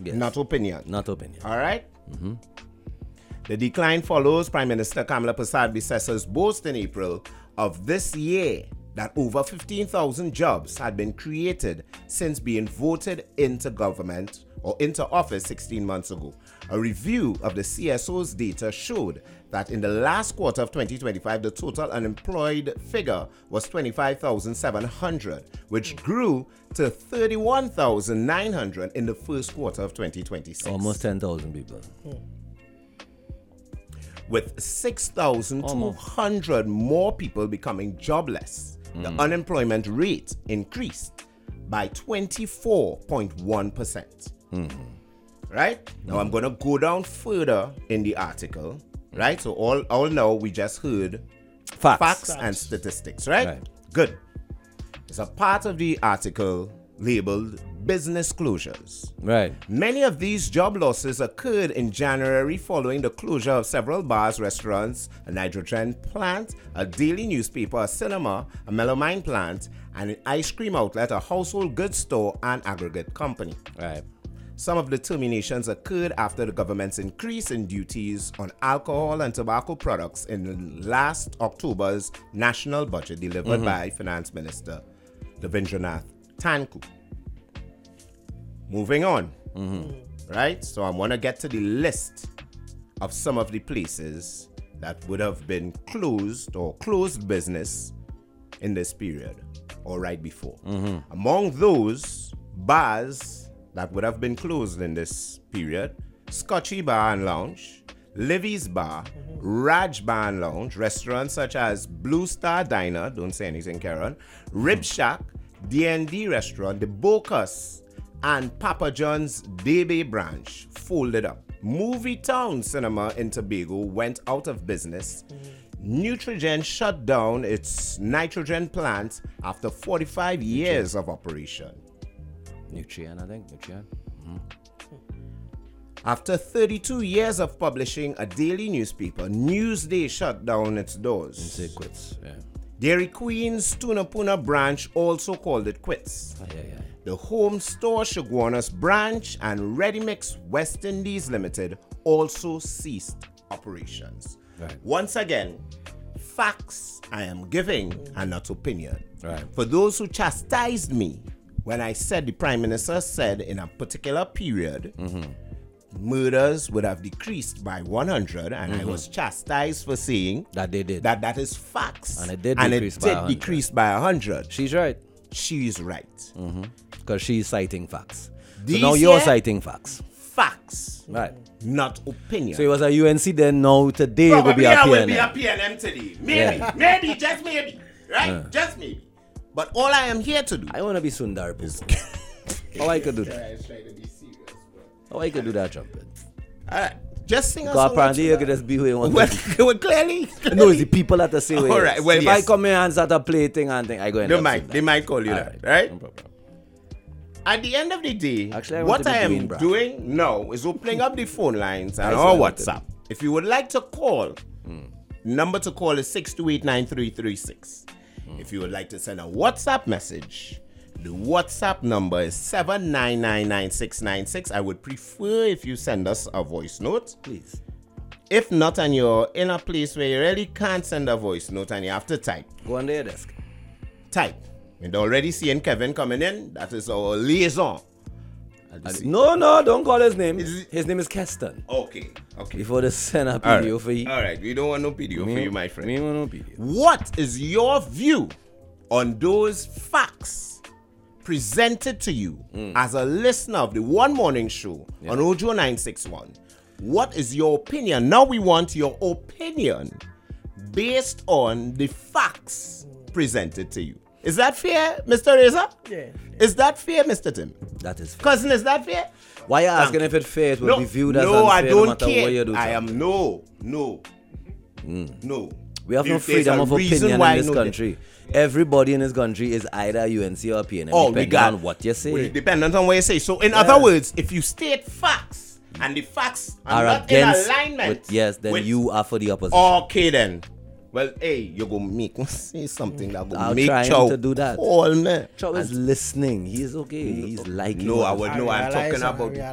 Yes. not opinion. Not opinion. All right? The decline follows Prime Minister Kamala Persad-Bissessa's boast in April of this year that over 15,000 jobs had been created since being voted into government or into office 16 months ago. A review of the CSO's data showed that in the last quarter of 2025, the total unemployed figure was 25,700, which grew to 31,900 in the first quarter of 2026. Almost 10,000 people. With 6,200 more people becoming jobless, the unemployment rate increased by 24.1%. Right? Now I'm going to go down further in the article. Right? So all now we just heard facts and statistics. Right? Good. It's a part of the article labeled business closures. Right. Many of these job losses occurred in January following the closure of several bars, restaurants, a nitrogen plant, a daily newspaper, a cinema, a melamine plant, and an ice cream outlet, a household goods store, and aggregate company. Right. Some of the terminations occurred after the government's increase in duties on alcohol and tobacco products in last October's national budget delivered by Finance Minister Devendranath Thakur. Moving on, right? So I want to get to the list of some of the places that would have been closed or closed business in this period or right before. Among those bars that would have been closed in this period, Scotchy Bar and Lounge, Livy's Bar, Raj Bar and Lounge, restaurants such as Blue Star Diner, don't say anything, Karen, Rib Shack, D&D Restaurant, The Bocas, and Papa John's Debe branch folded up. Movie Town Cinema in Tobago went out of business. Nutrigen shut down its nitrogen plant after 45 years of operation. Nutrien, I think. Nutrien. After 32 years of publishing a daily newspaper, Newsday shut down its doors. And say quits. Yeah. Dairy Queen's Tunapuna branch also called it quits. The Home Store Shoguanas branch and Ready Mix West Indies Limited also ceased operations. Right. Once again, facts I am giving and not opinion. Right. For those who chastised me when I said the Prime Minister said in a particular period, murders would have decreased by 100, and I was chastised for saying that they did. That is facts. And it did decrease by 100. She's right. She's right. Because she's citing facts. This so now you're year, citing facts. Facts. Right. Not opinion. So it was a UNC then, now today it will be a PNM. Will be a PNM today. Maybe. Maybe. Just maybe. Right? Just maybe. But all I am here to do. I want to be Sundar. How I could do that? How I could do that, jumping? Alright. Just sing a Because song. apparently you could just be who you want to be. Well, clearly. No, it's the people that say All right. Well, if I come here and start a play thing and thing, I go in. They might call you that. Right? No problem. At the end of the day, Actually, what I am doing now is opening up the phone lines and our WhatsApp. If you would like to call, number to call is 628-9336. If you would like to send a WhatsApp message, the WhatsApp number is 7999696. I would prefer if you send us a voice note. Please. If not, and you're in a place where you really can't send a voice note and you have to type. Go on their desk. Type. And already seeing Kevin coming in. That is our liaison. No, don't call his name. His name is Keston. Okay. Before they send a PDO for you. All right. We don't want no PDO for you, my friend. We want no PDO. What is your view on those facts presented to you as a listener of the One Morning Show on Ojo 961? What is your opinion? Now we want your opinion based on the facts presented to you. Is that fair, Mr. Reza? Yeah. Is that fair, Mr. Tim? That is fair. Cousin, is that fair? Why are you asking if it's fair? It will be viewed as unfair no, I don't no matter care. what you do. I am no. We have no There's freedom a of reason opinion why in this no country. Everybody in this country is either UNC or PNM, depending on what you say. Depending on what you say. So, in other words, if you state facts and the facts are not against in alignment, then you are for the opposition. Okay, then. Well, hey, you're going to make me say something that will make Chow to do that. Call me. Chow is listening. He is okay. He's liking. I'm talking about